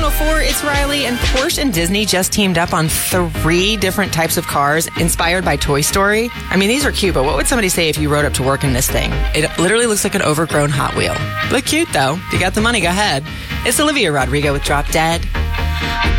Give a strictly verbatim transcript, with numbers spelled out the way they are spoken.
oh four, it's Riley, and Porsche and Disney just teamed up on three different types of cars inspired by Toy Story. I mean, these are cute, but what would somebody say if you rode up to work in this thing? It literally looks like an overgrown Hot Wheel. Look cute, though. If you got the money, go ahead. It's Olivia Rodrigo with Drop Dead.